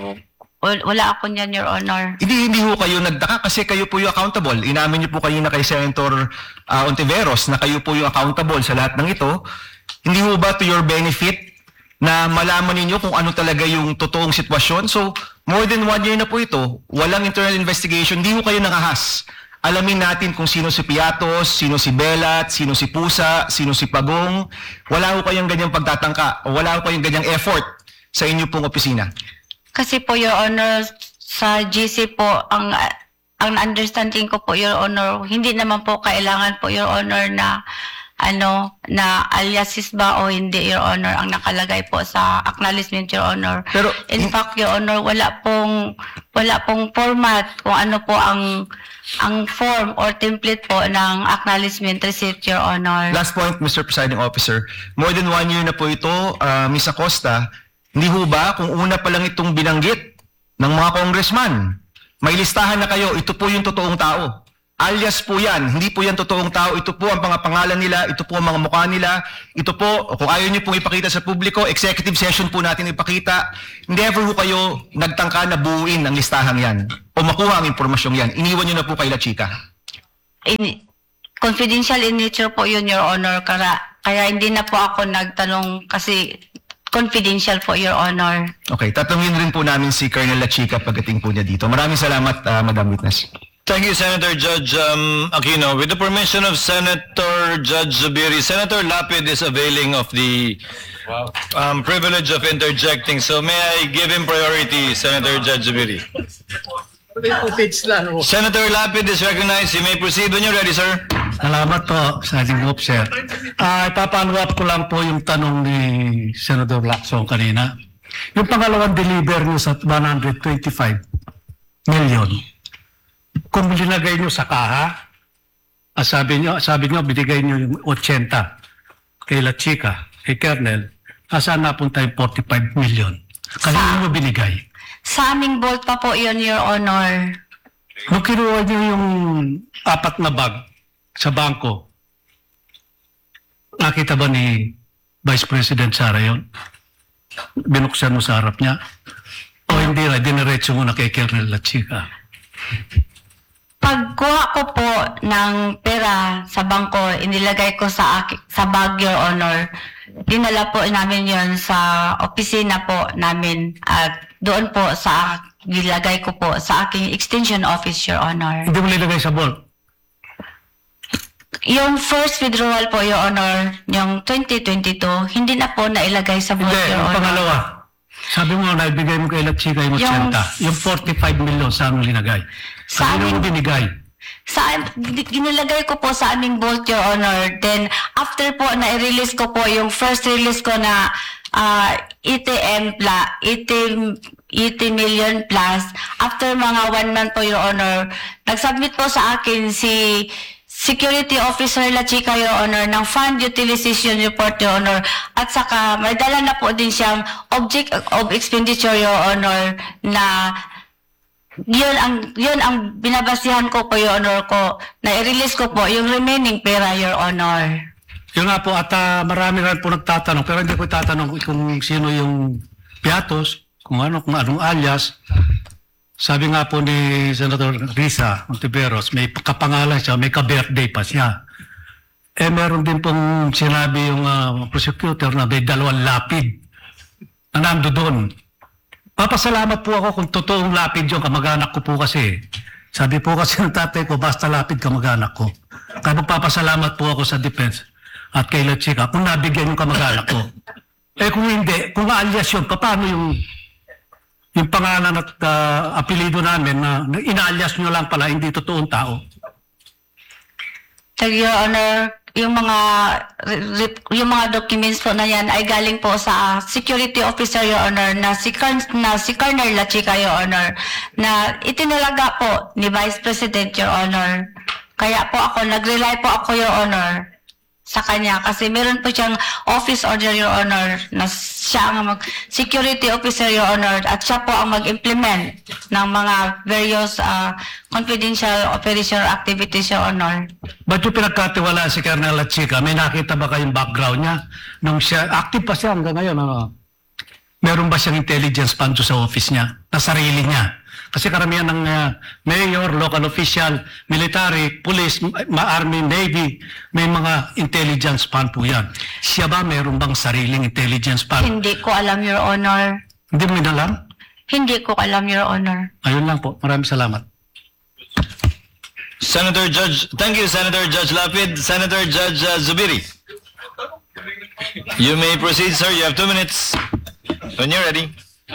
ako niyan, Your Honor.
Hindi ho kayo nagtaka kasi kayo po yung accountable. Inamin niyo po kayo na kay Senator Ontiveros na kayo po yung accountable sa lahat ng ito. Hindi ho ba to your benefit na malaman ninyo kung ano talaga yung totoong sitwasyon? So, more than 1 year na po ito, walang internal investigation, hindi ho kayo nakahas. Alamin natin kung sino si Piatos, sino si Belat, sino si Pusa, sino si Pagong. Wala ho kayong ganyang pagtatangka o wala ho kayong ganyang effort sa inyo pong opisina.
Kasi po, Your Honor, sa GC po, ang understanding ko po, Your Honor, hindi naman po kailangan po, Your Honor, na aliases ba o hindi, Your Honor, ang nakalagay po sa acknowledgement, Your Honor.
Pero,
in fact, Your Honor, wala pong format kung ano po ang form or template po ng acknowledgement receipt, Your Honor.
Last point, Mr. Presiding Officer. More than 1 year na po ito, Ms. Acosta, hindi ho ba kung una pa lang itong binanggit ng mga congressman May listahan na kayo, ito po yung totoong tao. Alias po yan, hindi po yan totoong tao, ito po ang mga pangalan nila, ito po ang mga mukha nila, ito po, kung ayaw niyo pong ipakita sa publiko, executive session po natin ipakita. Never po kayo nagtangka na buuin ang listahan yan o makuha ang impormasyong yan. Iniwan niyo na po kay La Chica.
Confidential in nature po yun, Your Honor. Kaya hindi na po ako nagtanong kasi confidential po, Your Honor.
Okay, tatanungin rin po namin si Colonel La Chica pagdating po niya dito. Maraming salamat, Madam Witness.
Thank you, Senator Judge Aquino. With the permission of Senator Judge Zubiri, Senator Lapid is availing of the privilege of interjecting. So may I give him priority, Senator Judge Zubiri? Senator Lapid is recognized. You may proceed when you're ready, sir.
Salamat po, Sergeant Officer. Ipapalo up ko lang po yung tanong ni Senator Lacson kanina. Yung pangalawang deliver niyo sa 125 million, kung linagay niyo sa kaha, sabi niyo binigay niyo yung 80 kay La Chica, kay Colonel, saan napunta yung 45 million? Kanina niyo binigay.
Sa aming vault pa po yun, Your Honor.
Nung kinuha niyo yung 4 na bag sa bangko, nakita ba ni Vice President Sara yun? Binuksan mo sa harap niya? O hindi na, diniretso mo na kay Colonel La Chica?
Pagkuha ko po ng pera sa bangko, inilagay ko sa bag, Your Honor. Dinala po namin yon sa opisina po namin at doon po nilagay ko po sa aking extension office, Your Honor.
Hindi mo nilagay sa vault?
Yung first withdrawal po, Your Honor, yung 2022, hindi na po nailagay sa vault,
Hindi,
Your
yung
Honor.
pangalawa. Sabi mo, naibigay mo kay La Chica yung 80. Yung 45 million, saan mo linagay?
Sa
Kanino mo
amin-
binigay?
Ginilagay ko po sa aming vault, Your Honor. Then, after po na i-release ko po yung first release ko na 80 million plus, after mga 1 month po, Your Honor, nag-submit po sa akin si Security Officer La Chica, Your Honor, ng Fund Utilization Report, Your Honor. At saka, may dala na po din siyang Object of Expenditure, Your Honor, na yun ang binabasihan ko po, Your Honor, ko, na i-release ko po yung remaining pera, Your Honor.
Yun nga po, at marami rin po nagtatanong, pero hindi ko tatanong kung sino yung piatos, kung anong alias. Sabi nga po ni Senator Risa Ontiveros, may kapangalan siya, may ka-birthday pa siya. Meron din pong sinabi yung prosecutor na may 2 lapid na nando doon. Papasalamat po ako kung totoong lapid yung kamag-anak ko po kasi. Sabi po kasi ng tatay ko, basta lapid kamag-anak ko. Kaya magpapasalamat po ako sa defense at kay La Chica kung nabigyan yung kamag-anak ko. Kung hindi, kung alias yun, paano yung pangalan at apelido namin na inalias nyo lang pala, hindi totoong tao?
Your Honor, yung mga documents po na yan ay galing po sa Security Officer, Your Honor, na si Colonel La Chica, Your Honor, na itinalaga po ni Vice President, Your Honor. Kaya po nag-rely po ako, Your Honor, sa kanya kasi meron po siyang office order, Your Honor, na siya ang security officer, Your Honor, at siya po ang mag-implement ng mga various confidential operation activities, Your Honor.
Ba't yung pinagkatiwalaan si Colonel La Chica? May nakita ba kayong background niya? Nung siya, active pa siya hanggang ngayon, meron ba siyang intelligence fund sa office niya, na sarili niya? Kasi karamihan ng mayor, local official, military, police, army, navy, may mga intelligence fund po yan. Siya ba meron bang sariling intelligence fund?
Hindi ko alam, Your Honor.
Hindi mo inalam?
Hindi ko alam, Your Honor.
Ayun lang po. Maraming salamat.
Senator Judge, thank you, Senator Judge Lapid. Senator Judge Zubiri. You may proceed, sir. You have 2 minutes. When you're ready.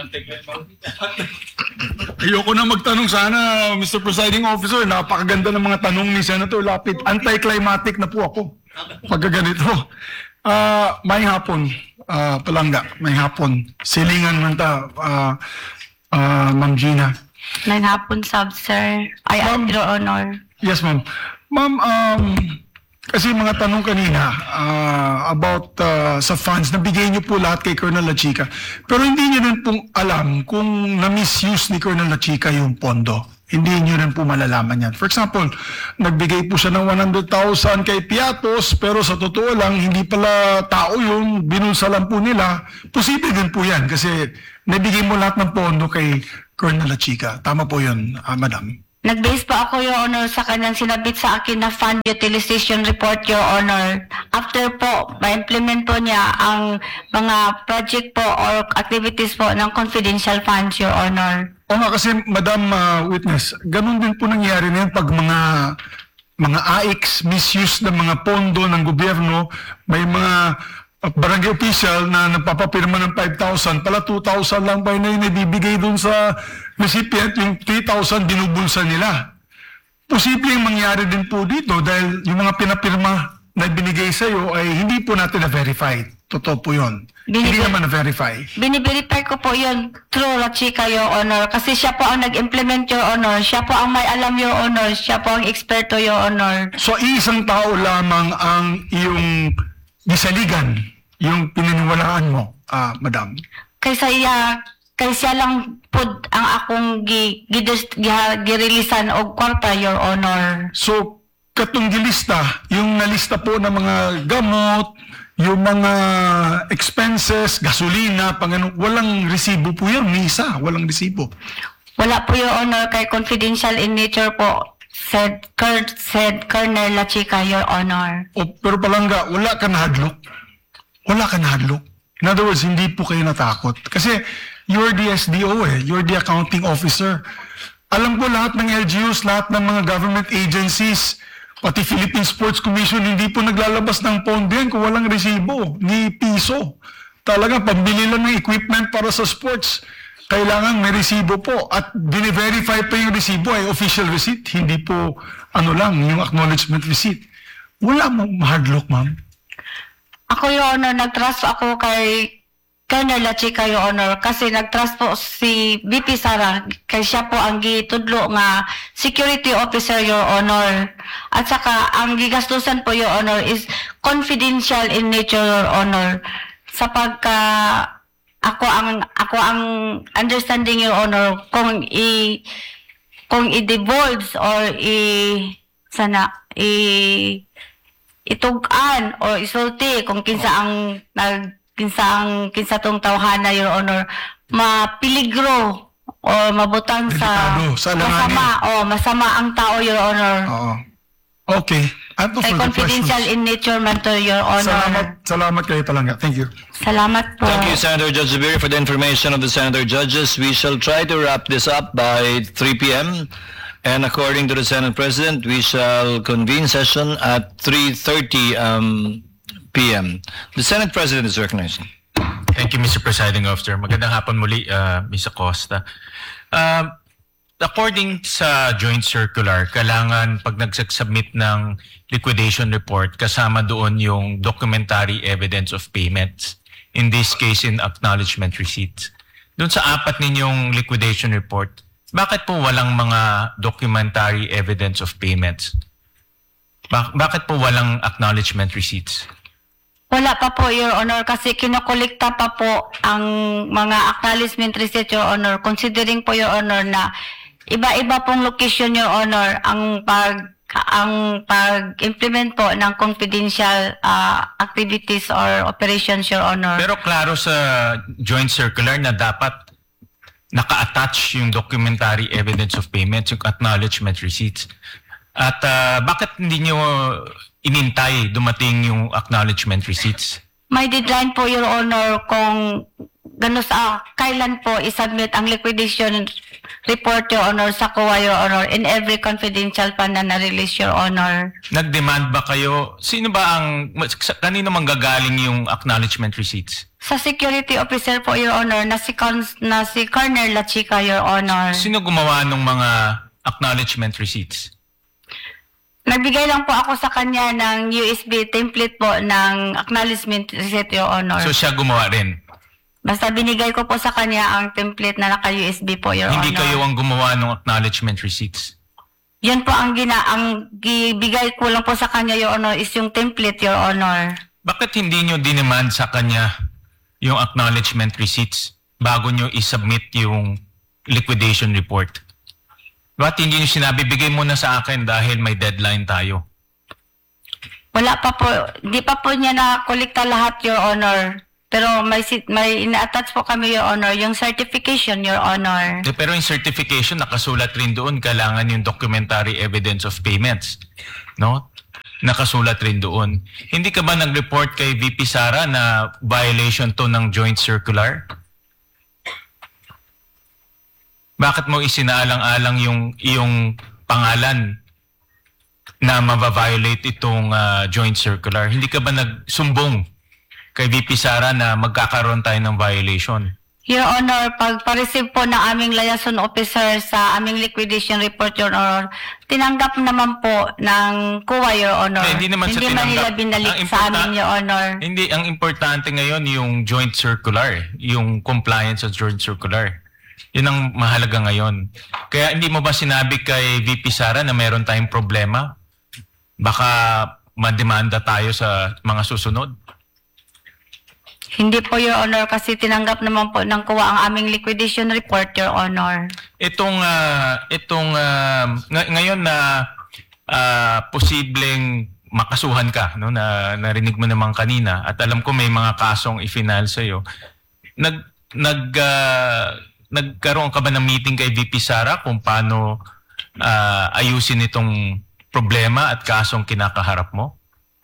Ayoko na magtanong sana, Mr. Presiding Officer. Napakaganda ng mga tanong ni Senator Lapid. Anticlimactic na po ako pagka ganito. May hapon, palangga, may hapon. Silingan man ta, Ma'am Gina.
Nine hapon, sub, sir. Your Honor.
Yes, ma'am. Ma'am, kasi mga tanong kanina about sa funds, nabigay niyo po lahat kay Colonel La Chica. Pero hindi niyo rin pong alam kung na-misuse ni Colonel La Chica yung pondo. hindi nyo rin po malalaman yan. For example, nagbigay po siya ng 100,000 kay Piatos, pero sa totoo lang, hindi pala tao yun, binulsa lang po nila. Posible din po yan kasi nabigay mo lahat ng pondo kay Colonel Lachica. Tama po yun, Madam.
Nag-base po ako, Your Honor, sa kanyang sinabit sa akin na fund utilization report, Your Honor. After po, ma-implement po niya ang mga project po or activities po ng confidential funds, Your Honor.
O nga kasi, Madam Witness, ganun din po nangyari na yun pag mga AIX, misuse ng mga pondo ng gobyerno, may mga barangay official na nagpapapirma ng 5,000, pala 2,000 lang pa na yung nabibigay dun sa recipient, yung 3,000 binubulsa nila. Posibleng mangyari din po dito dahil yung mga pinapirma na binigay sa iyo ay hindi po natin na-verify. Totoo po yun. Hindi naman na-verify.
Biniverify ko po yun through Lachica, Your Honor. Kasi siya po ang nag-implement, Your Honor. Siya po ang may alam, Your Honor. Siya po ang eksperto, Your Honor.
So, isang tao lamang ang iyong gisaligan, yung pininiwalaan mo, Madam.
Kaysa lang po ang akong girilisan o kwarta, Your Honor.
So, katong gilista, yung nalista po ng mga gamot, yung mga expenses, gasolina, walang resibo po yan, misa, walang resibo.
Wala po, Your Honor, kay confidential in nature po, said Colonel Lachica, Your Honor.
Pero palangga, wala ka nahadlok. Wala ka nahadlok. In other words, hindi po kayo natakot. Kasi you're the SDO you're the accounting officer. Alam ko lahat ng LGUs, lahat ng mga government agencies, pati Philippine Sports Commission, hindi po naglalabas ng pondo yan kung walang resibo, ni piso. Talagang pambili lang ng equipment para sa sports. Kailangan may resibo po. At bine-verify pa yung resibo ay official receipt, hindi po yung acknowledgement receipt. Wala mong mahadlock, ma'am.
Ako, Your Honor, nag-trust ako kay Colonel Lachica, Your Honor, kasi nag-trust po si VP Sara, kay siya po ang gitudlo nga security officer, Your Honor. At saka, ang gigastusan po, Your Honor, is confidential in nature, Your Honor. Sapagka ako ang understanding, Your Honor, kung i-divulge or itugan o isulti kung kinsa tong tawhana, Your Honor, mapiligro o mabutang sa
Delikado, sa alanganin.
masama ang tao, Your Honor.
Oo. Okay. Ano
Kay
for the
confidential
questions?
in nature man to, Your Honor.
Salamat kayo palangga. Thank you.
Salamat po.
Thank you, Senator Judge Zubiri, for the information of the Senator Judges. We shall try to wrap this up by 3 p.m. And according to the Senate President, we shall convene session at 3:30 p.m. The Senate President is recognized.
Thank you, Mr. Presiding Officer. Magandang hapon muli, Ms. Acosta. According sa joint circular, kailangan pag nagsubmit ng liquidation report, kasama doon yung documentary evidence of payments. In this case, in acknowledgement receipts. Doon sa apat ninyong liquidation report, bakit po walang mga documentary evidence of payments? Bakit po walang acknowledgement receipts?
Wala pa po, Your Honor, kasi kinokolekta pa po ang mga acknowledgement receipt, Your Honor, considering po, Your Honor, na iba-iba pong location, Your Honor, ang pag-implement po ng confidential activities or operations, Your Honor.
Pero klaro sa joint circular na dapat naka-attach yung documentary evidence of payments, yung acknowledgement receipts. At bakit hindi nyo inintay dumating yung acknowledgement receipts?
May deadline po, Your Honor, kung kailan po isubmit ang liquidation report, Your Honor, sa COA, Your Honor, in every confidential fund na na-release, Your Honor.
Nag-demand ba kayo? Kanino manggagaling yung acknowledgement receipts?
Sa security officer po, Your Honor, na si Colonel Lachica, Your Honor.
Sino gumawa ng mga acknowledgement receipts?
Nagbigay lang po ako sa kanya ng USB template po ng acknowledgement receipt, Your Honor.
So siya gumawa rin?
Basta binigay ko po sa kanya ang template na naka-USB po, Your
Hindi
Honor.
kayo ang gumawa ng acknowledgement receipts?
Yun po ang gibigay ko lang po sa kanya, Your Honor, is yung template, Your Honor.
Bakit hindi nyo dinemand sa kanya yung acknowledgement receipts bago nyo isubmit yung liquidation report? Ba't hindi nyo sinabi, bigay mo na sa akin dahil may deadline tayo?
Wala pa po, di pa po niya na-kolekta lahat, Your Honor. Pero may ina-attach po kami, Your Honor, yung certification, Your Honor.
Pero yung certification, nakasulat rin doon, kailangan yung documentary evidence of payments. No? Nakasulat rin doon. Hindi ka ba nag-report kay VP Sara na violation to ng joint circular? Bakit mo isinaalang-alang yung pangalan na mababiolate itong joint circular? Hindi ka ba nagsumbong kay VP Sara na magkakaroon tayo ng violation?
Your Honor, pag pa-receive po ng aming liaison officer sa aming liquidation report, Your Honor, tinanggap naman po ng COA, Your Honor.
Hindi naman sa
man
tinanggap.
nila binalik
Ang
sa amin, Your Honor.
Hindi, ang importante ngayon yung joint circular, yung compliance sa joint circular. Yun ang mahalaga ngayon. Kaya hindi mo ba sinabi kay VP Sara na meron tayong problema? Baka mademanda tayo sa mga susunod?
Hindi po, Your Honor, kasi tinanggap naman po ng COA ang aming liquidation report, Your Honor.
Ngayon na posibleng makasuhan ka, no, na narinig mo naman kanina, at alam ko may mga kasong i-final sa'yo, nagkaroon ka ba ng meeting kay VP Sara kung paano ayusin itong problema at kasong kinakaharap mo?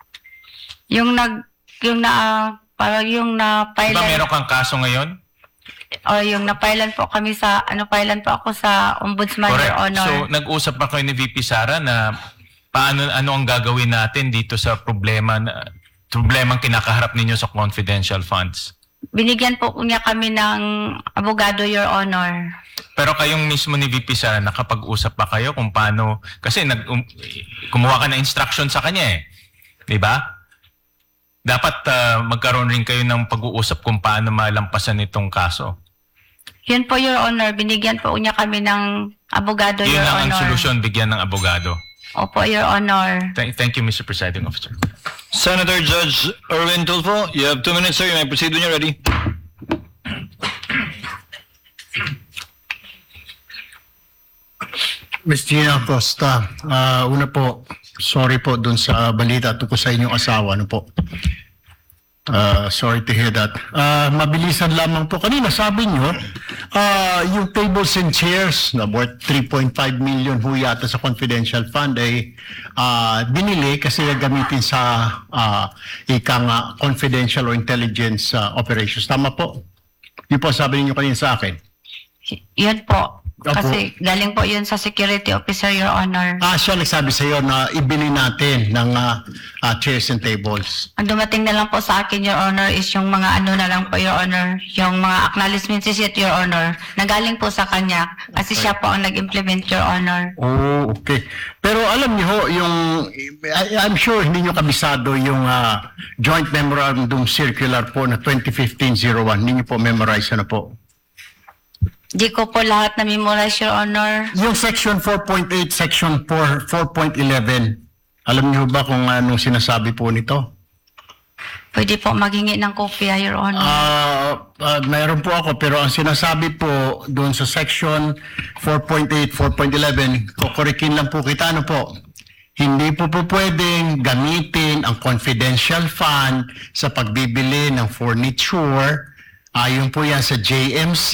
Parang yung na-filean.
Diba meron kang kaso ngayon?
O yung na-filean po kami sa, filean po ako sa Ombudsman,
Correct.
Your Honor.
So, nag-usap pa kayo ni VP Sara na ano ang gagawin natin dito sa problemang kinakaharap ninyo sa confidential funds?
Binigyan po niya kami ng abogado, Your Honor.
Pero kayong mismo ni VP Sara, nakapag-usap pa kayo kung paano, kasi kumuha ka ng instruction sa kanya eh. Di ba? Dapat magkaroon rin kayo ng pag-uusap kung paano malampasan itong kaso.
Yun po, Your Honor. Binigyan po niya kami ng abogado,
Yun
Your
lang ang
Honor.
solusyon, bigyan ng abogado.
Opo, Your Honor.
Thank you, Mr. Presiding Officer.
Senator Judge Erwin Tulfo, you have 2 minutes, sir. You may proceed when you're ready.
Ms. Gina Acosta, una po, sorry po dun sa balita tungkol sa inyong asawa. Ano po? Sorry to hear that. Mabilisan lamang po. Kanina sabi nyo, yung tables and chairs na worth 3.5 million ho yata sa confidential fund ay binili kasi gagamitin sa confidential or intelligence operations. Tama po? Yun po sabi niyo kanina sa akin.
Yun po.
Opo.
Kasi galing po yun sa security officer, Your Honor.
Siya nagsabi sa iyo na ibili natin ng chairs and tables.
Ang dumating na lang po sa akin, Your Honor, is yung mga ano na lang po, Your Honor, yung mga acknowledgement receipt, Your Honor, na galing po sa kanya kasi siya po ang nag-implement, Your Honor.
Oh, okay. Pero alam niyo ho, I'm sure hindi niyo kabisado yung joint memorandum circular po na 2015-01. Hindi niyo po memorize na po.
Di ko po lahat na memorize, Your Honor.
Yung section 4.8, section 4.11, alam niyo ba kung anong sinasabi po nito?
Pwede po maghingi ng kopya, Your Honor.
Mayroon po ako, pero ang sinasabi po doon sa section 4.8, 4.11, kukurikin lang po kita, ano po? Hindi po pwedeng gamitin ang confidential fund sa pagbibili ng furniture. Ayon po yan sa JMC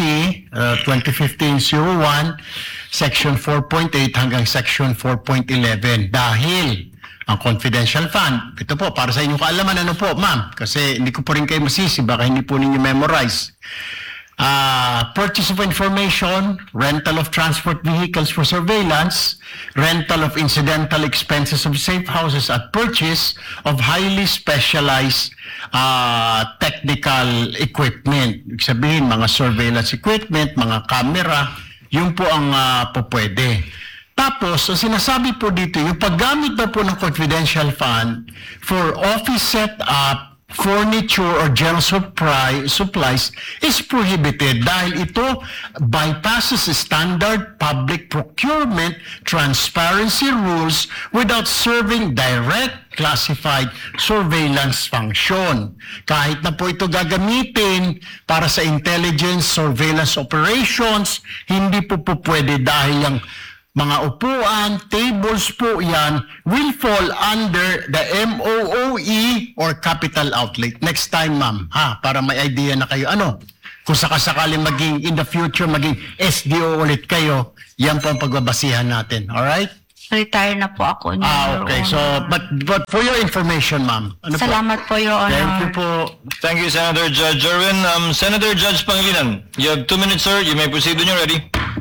2015-01, section 4.8 hanggang section 4.11. Dahil ang confidential fund, ito po, para sa inyong kaalaman, ano po, ma'am, kasi hindi ko po rin kayo masisi, baka hindi po ninyo memorize. Purchase of information, rental of transport vehicles for surveillance, rental of incidental expenses of safe houses at purchase of highly specialized technical equipment. Ibig sabihin, mga surveillance equipment, mga camera, yun po ang pwede. Tapos, ang sinasabi po dito, yung paggamit na po ng confidential fund for office setup, furniture or general supplies is prohibited dahil ito bypasses standard public procurement transparency rules without serving direct classified surveillance function. Kahit na po ito gagamitin para sa intelligence surveillance operations, hindi po pwede dahil yung mga upuan, tables po yan, will fall under the MOOE or capital outlay. Next time, ma'am, ha, para may idea na kayo. Ano? Kung sakasakali maging, in the future, maging SDO ulit kayo, yan po ang pagbabasihan natin. Alright?
Retire na po ako. Your
Okay. So,
Honor.
but for your information, ma'am. Ano po?
Salamat po, Your Honor.
Thank you po.
Thank you, Senator Judge Erwin. Senator Judge Pangilinan, you have 2 minutes, sir. You may proceed when you're ready.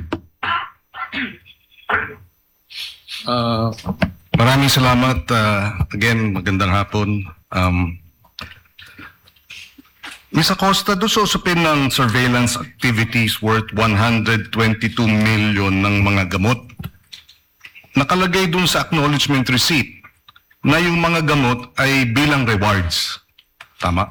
Maraming salamat. Again, magandang hapon. Ms. Acosta, doon sa usapin ng surveillance activities worth 122 million ng mga gamot, nakalagay doon sa acknowledgement receipt na yung mga gamot ay bilang rewards. Tama?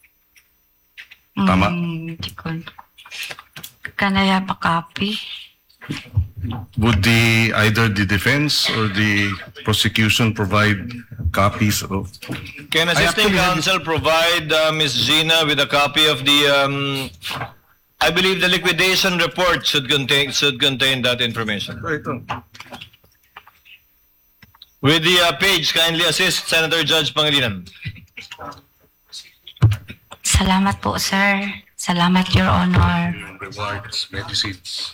Tama?
Hindi ko. Kanaya pa copy?
Would either the defense or the prosecution provide copies of?
Can assisting counsel provide Ms. Gina with a copy of the, I believe the liquidation report should contain that information. With the page, kindly assist Senator Judge Pangilinan.
Salamat po, sir. Salamat, Your Honor.
Rewards, medicines.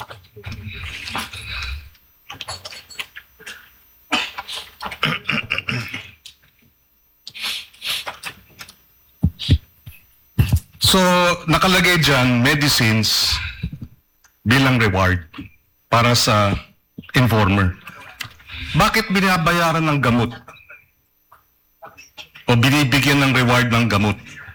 So, nakalagay dyan, medicines bilang reward para sa informer. Bakit binabayaran ng gamot? O binibigyan ng reward ng gamot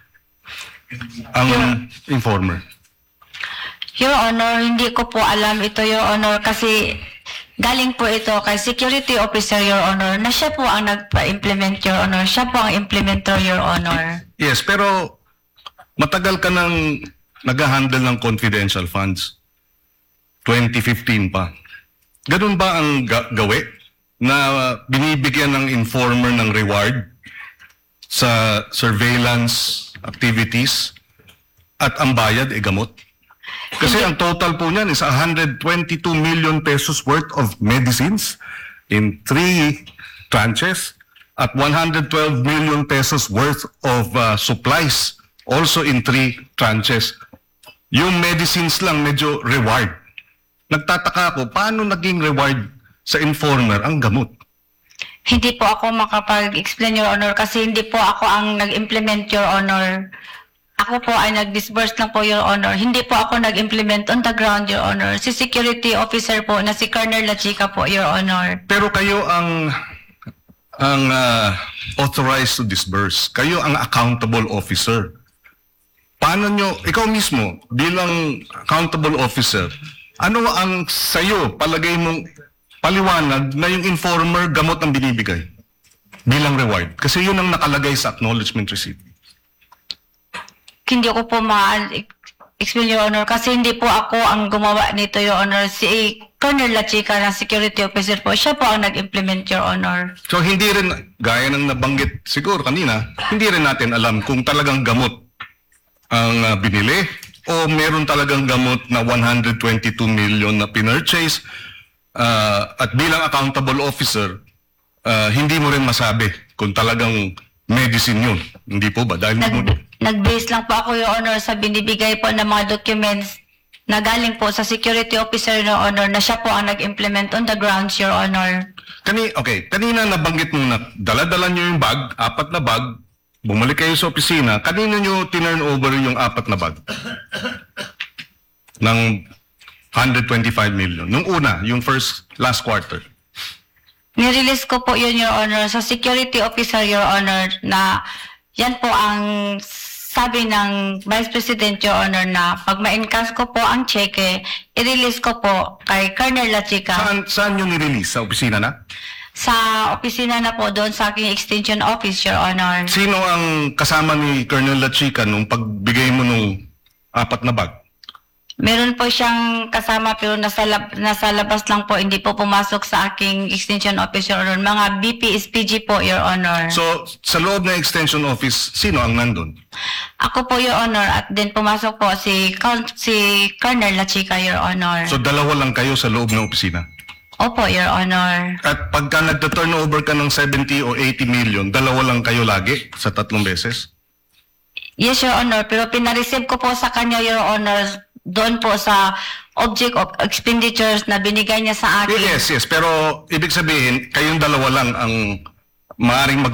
ang informer?
Your Honor, hindi ko po alam ito, Your Honor, kasi galing po ito kay Security Officer, Your Honor, na siya po ang nagpa-implement, Your Honor. Siya po ang implementer, Your Honor.
Yes, pero matagal ka nang nag-handle ng confidential funds. 2015 pa. Ganun ba ang gawi na binibigyan ng informer ng reward sa surveillance activities at ang bayad ay gamot? Kasi ang total po niyan is 122 million pesos worth of medicines in 3 tranches at 112 million pesos worth of supplies also in 3 tranches. Yung medicines lang medyo reward. Nagtataka ako, paano naging reward sa informer ang gamot?
Hindi po ako makapag-explain, Your Honor, kasi hindi po ako ang nag-implement, Your Honor. Ako po ay nag-disburse lang po, Your Honor. Hindi po ako nag-implement on the ground, Your Honor. Si Security Officer po na si Colonel Lachica po, Your Honor.
Pero kayo ang authorized to disburse. Kayo ang accountable officer. Paano nyo, ikaw mismo, bilang accountable officer, ano ang sayo, palagay mong paliwanag na yung informer gamot ang binibigay bilang reward? Kasi yun ang nakalagay sa acknowledgement receipt.
Hindi ko po ma-explain, Your Honor, kasi hindi po ako ang gumawa nito, Your Honor. Si Colonel Lachica na Security Officer po, siya po ang nag-implement, Your Honor.
So hindi rin, gaya ng nabanggit siguro kanina, hindi rin natin alam kung talagang gamot ang binili o meron talagang gamot na 122 million na pinurchase at bilang accountable officer, hindi mo rin masabi kung talagang medicine yun. Hindi po ba? Dahil
Nag-base lang po ako, Your Honor, sa binibigay po ng mga documents na galing po sa Security Officer, Your Honor, na siya po ang nag-implement on the grounds, Your Honor.
Kanina nabanggit mo na dala-dala nyo yung bag, 4 na bag, bumalik kayo sa opisina, kanina nyo tinurn over yung 4 na bag ng 125 million. Nung una, yung last quarter.
Nirelease ko po yun, Your Honor, sa Security Officer, Your Honor, na yan po ang sabi ng Vice President, Your Honor, na pag ma-encash ko po ang cheque, i-release ko po kay Colonel Lachica.
Saan nyo nirelease? Sa opisina na?
Sa opisina na po doon sa aking extension office, Your Honor.
Sino ang kasama ni Colonel Lachica nung pagbigay mo nung 4 na bag?
Meron po siyang kasama pero nasa labas lang po, hindi po pumasok sa aking extension office, Your Honor. Mga BPSPG po, Your Honor.
So, sa loob ng extension office, sino ang nandun?
Ako po, Your Honor, at then pumasok po si Colonel Lachica, Your Honor.
So, dalawa lang kayo sa loob ng opisina?
Opo, Your Honor.
At pagka nagta-turnover ka ng 70 o 80 million, dalawa lang kayo lagi sa 3 beses?
Yes, Your Honor. Pero pinareceive ko po sa kanya, Your Honor, doon po sa object of expenditures na binigay niya sa akin.
Yes. Pero ibig sabihin, kayong dalawa lang ang maaaring